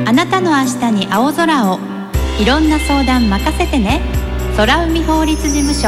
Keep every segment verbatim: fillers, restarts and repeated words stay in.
あなたの明日に青空を。いろんな相談任せてね。空海法律事務所。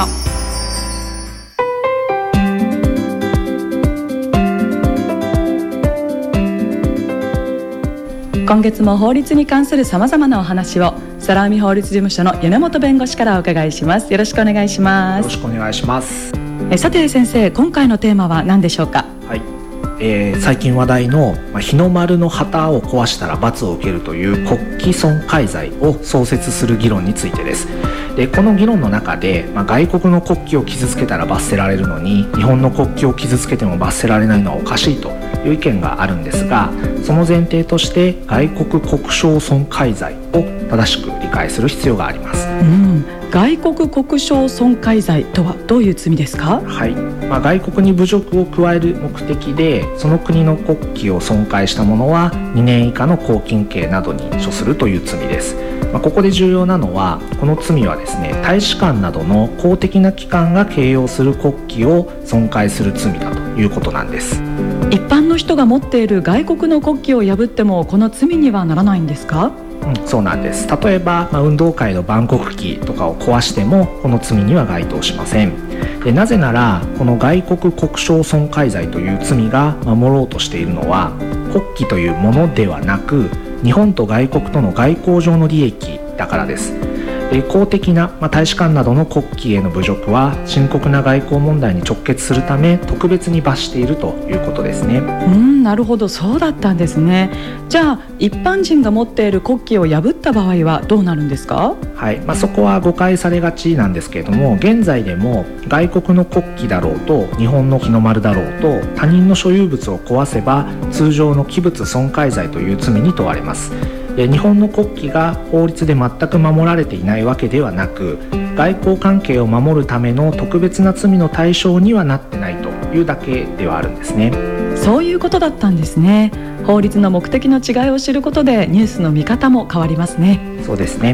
今月も法律に関するさまざまなお話を空海法律事務所の米本弁護士からお伺いします。よろしくお願いします。 よろしくお願いします。 えさて先生、今回のテーマは何でしょうか？ はい、えー、最近話題の、まあ、日の丸の旗を壊したら罰を受けるという国旗損壊罪を創設する議論についてです。でこの議論の中で、まあ、外国の国旗を傷つけたら罰せられるのに日本の国旗を傷つけても罰せられないのはおかしいという意見があるんですが、その前提として外国国章損壊罪を正しく理解する必要があります。 うん、外国国章損壊罪とはどういう罪ですか？ はい、まあ、外国に侮辱を加える目的でその国の国旗を損壊した者はにねん以下の拘禁刑などに処するという罪です。まあ、ここで重要なのはこの罪はですね、大使館などの公的な機関が掲揚する国旗を損壊する罪だということなんです。 一般の人が持っている外国の国旗を破ってもこの罪にはならないんですか？ うん、そうなんです。例えば、まあ、運動会の万国旗とかを壊してもこの罪には該当しません。でなぜならこの外国国章損壊罪という罪が守ろうとしているのは国旗というものではなく日本と外国との外交上の利益だからです。で公的な、まあ、大使館などの国旗への侮辱は深刻な外交問題に直結するため特別に罰しているということですね。 うん、なるほど、そうだったんですね。じゃあ一般人が持っている国旗を破った場合はどうなるんですか？ はい、まあ、そこは誤解されがちなんですけれども、現在でも外国の国旗だろうと日本の日の丸だろうと他人の所有物を壊せば通常の器物損壊罪という罪に問われます。で日本の国旗が法律で全く守られていないわけではなく外交関係を守るための特別な罪の対象にはなってないというだけではあるんですね。 そういうことだったんですね。法律の目的の違いを知ることでニュースの見方も変わりますね。 そうですね。